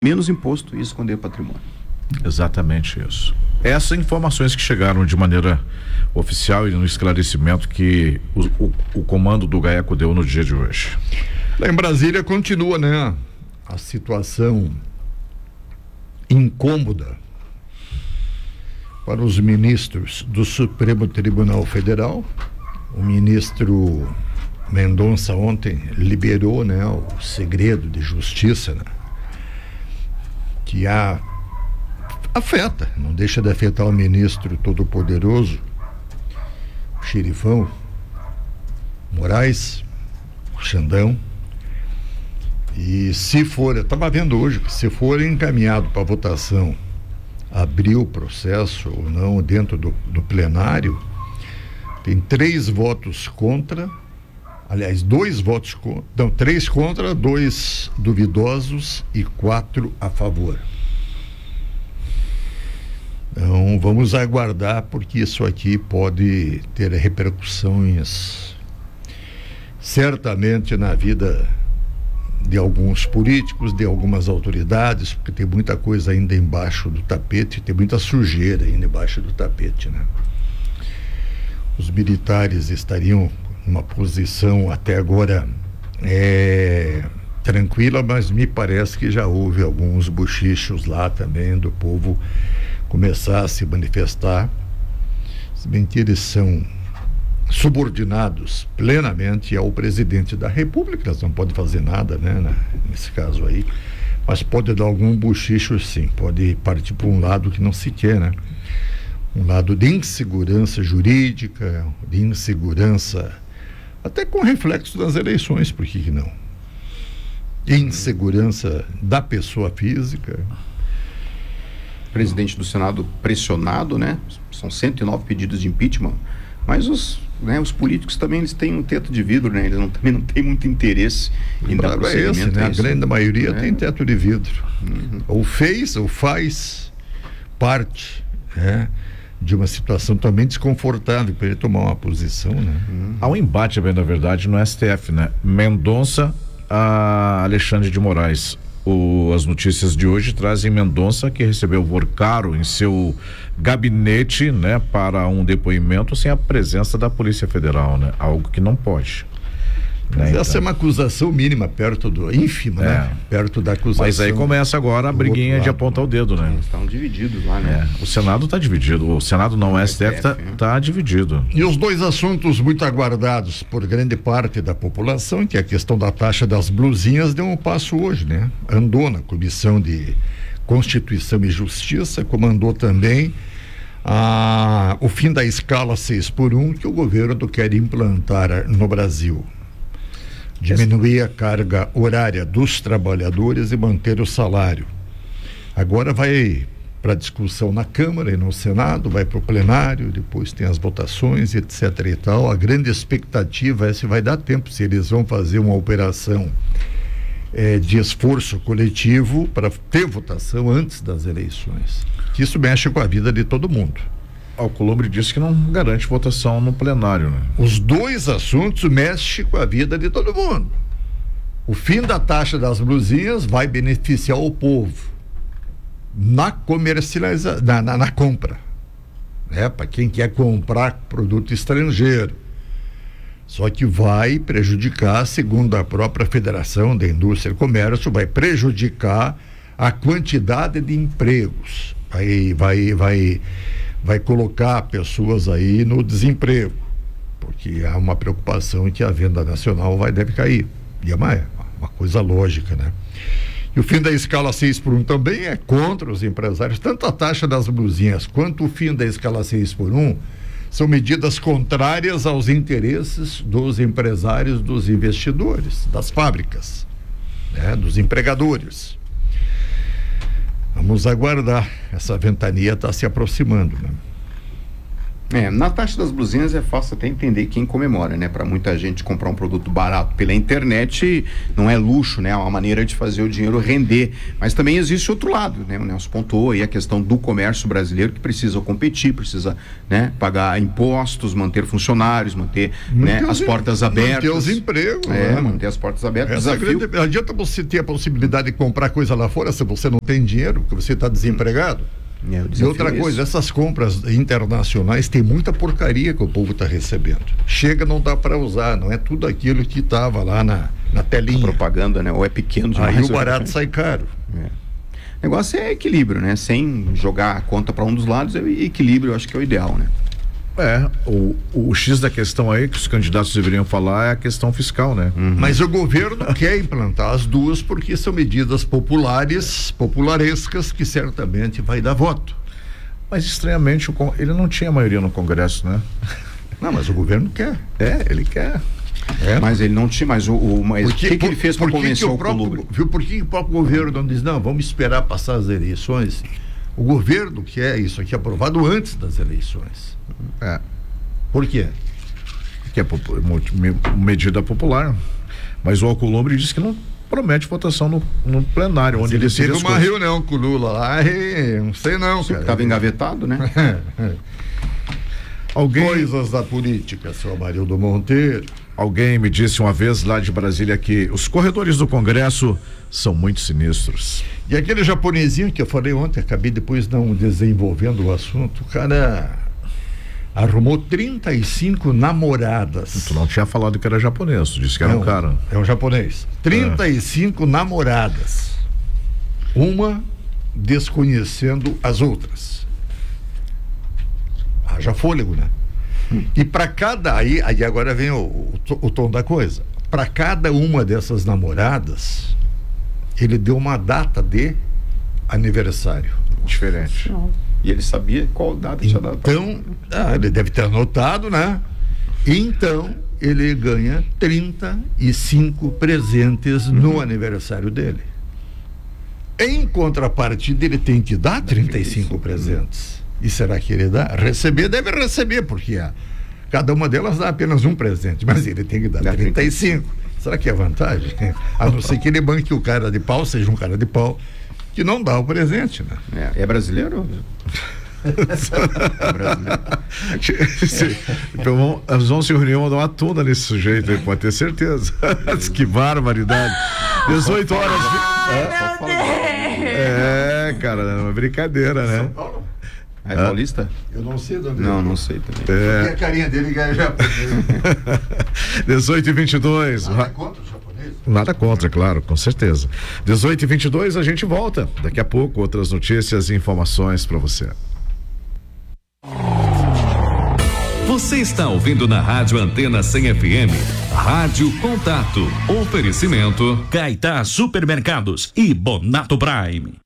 menos imposto e esconder patrimônio. Exatamente isso. Essas informações que chegaram de maneira oficial e no esclarecimento que o comando do GAECO deu no dia de hoje. Lá em Brasília continua, né, a situação incômoda para os ministros do Supremo Tribunal Federal. O ministro Mendonça ontem liberou, né, o segredo de justiça, né, que afeta, não deixa de afetar o ministro todo-poderoso, o xerifão Moraes, o Xandão. E se for, eu estava vendo hoje, que se for encaminhado para votação, abrir o processo ou não dentro do plenário, tem 3 votos contra, aliás, 3 contra, 2 duvidosos e 4 a favor. Então, vamos aguardar, porque isso aqui pode ter repercussões certamente na vida de alguns políticos, de algumas autoridades, porque tem muita coisa ainda embaixo do tapete, tem muita sujeira ainda embaixo do tapete, né? Os militares estariam numa posição até agora tranquila, mas me parece que já houve alguns bochichos lá também do povo começar a se manifestar, se bem que eles são subordinados plenamente ao presidente da República, eles não podem fazer nada, né, nesse caso aí, mas pode dar algum bochicho, sim, pode partir para um lado que não se quer, né? Um lado de insegurança jurídica, de insegurança, até com reflexo das eleições, por que não? Insegurança da pessoa física. Presidente do Senado pressionado, né? São 109 pedidos de impeachment, mas os políticos também, eles têm um teto de vidro, né? Eles também não têm muito interesse em dar prosseguimento, né? A grande maioria tem teto de vidro. Ou fez, ou faz parte, né, de uma situação também desconfortável para ele tomar uma posição, né? Há um embate, bem na verdade, no STF, né? Mendonça a Alexandre de Moraes. As notícias de hoje trazem Mendonça, que recebeu Vorcaro em seu gabinete, né, para um depoimento sem a presença da Polícia Federal, né? Algo que não pode. Mas essa é uma acusação mínima, ínfima, né? Perto da acusação. Mas aí começa agora a briguinha de apontar o dedo, né? Eles estão divididos lá, né? O Senado está dividido, o Senado não, o STF está dividido. E os dois assuntos muito aguardados por grande parte da população, que é a questão da taxa das blusinhas, deu um passo hoje, né? Andou na Comissão de Constituição e Justiça, comandou também o fim da escala 6x1 que o governo quer implantar no Brasil. Diminuir a carga horária dos trabalhadores e manter o salário. Agora vai para discussão na Câmara e no Senado, vai para o plenário, depois tem as votações, etc. e tal. A grande expectativa é se vai dar tempo, se eles vão fazer uma operação de esforço coletivo para ter votação antes das eleições. Que isso mexe com a vida de todo mundo. O Alcolumbre disse que não garante votação no plenário, né? Os dois assuntos mexem com a vida de todo mundo. O fim da taxa das blusinhas vai beneficiar o povo na comercialização, na compra, né? Para quem quer comprar produto estrangeiro. Só que vai prejudicar, segundo a própria Federação da Indústria e Comércio, vai prejudicar a quantidade de empregos. Vai colocar pessoas aí no desemprego, porque há uma preocupação em que a venda nacional deve cair. E é uma coisa lógica, né? E o fim da escala 6x1 também é contra os empresários. Tanto a taxa das blusinhas quanto o fim da escala 6x1 são medidas contrárias aos interesses dos empresários, dos investidores, das fábricas, né? Dos empregadores. Vamos aguardar, essa ventania está se aproximando, né? Na taxa das blusinhas é fácil até entender quem comemora, né? Para muita gente comprar um produto barato pela internet não é luxo, né? É uma maneira de fazer o dinheiro render. Mas também existe outro lado, né? O Nelson pontuou aí a questão do comércio brasileiro que precisa competir, precisa, né, pagar impostos, manter funcionários, manter, né, as portas abertas. Manter os empregos. Manter as portas abertas. Não adianta você ter a possibilidade de comprar coisa lá fora se você não tem dinheiro, porque você está desempregado. E outra coisa, essas compras internacionais tem muita porcaria que o povo está recebendo. Chega, não dá para usar, não é tudo aquilo que estava lá na telinha. A propaganda, né? Ou é pequeno demais. Aí o barato sai caro. O negócio é equilíbrio, né? Sem jogar a conta para um dos lados, equilíbrio eu acho que é o ideal, né? O X da questão aí que os candidatos deveriam falar é a questão fiscal, né? Mas o governo quer implantar as duas porque são medidas popularescas que certamente vai dar voto. Mas estranhamente ele não tinha maioria no Congresso, né? Não, mas o governo quer. Ele quer. Mas ele não tinha, mas o que ele fez para convencer o Alcolumbre? Viu por que o próprio governo não diz, não, vamos esperar passar as eleições? O governo quer isso aqui aprovado antes das eleições. Por quê? Que é medida popular. Mas o Alcolumbre disse que não promete votação no plenário, onde ele teve uma reunião com o Lula lá e não sei não, cara. Estava engavetado, né? Coisas da política, seu Amarildo Monteiro. Alguém me disse uma vez lá de Brasília que os corredores do Congresso são muito sinistros. E aquele japonesinho que eu falei ontem, acabei depois não desenvolvendo o assunto, o cara arrumou 35 namoradas. Tu não tinha falado que era japonês, tu disse que era um cara. É um japonês. 35 namoradas. Uma desconhecendo as outras. Haja fôlego, né? E para cada. Aí agora vem o tom da coisa. Para cada uma dessas namoradas, ele deu uma data de aniversário. Diferente. E ele sabia qual data tinha dado. Então, ele deve ter anotado, né? Então, ele ganha 35 presentes no aniversário dele. Em contrapartida, ele tem que dar 35 presentes. E será que ele dá? Receber, deve receber, porque cada uma delas dá apenas um presente, mas ele tem que dar 35. Será que é vantagem? A não ser que ele banque o cara de pau, seja um cara de pau, que não dá o presente, né? É brasileiro? É brasileiro. Então vamos se reunir, vamos dar uma tunda nesse sujeito aí, pode ter certeza. Que barbaridade. 18 horas. Cara, é uma brincadeira, né? São Paulo? É paulista? Eu não sei de onde. Não sei também. E a carinha dele ganha japonês. 18h22. Nada contra o japonês? Nada contra, claro, com certeza. 18h22, a gente volta. Daqui a pouco, outras notícias e informações para você. Você está ouvindo na Rádio Antena 100 FM. Rádio Contato. Oferecimento Caetá Supermercados e Bonato Prime.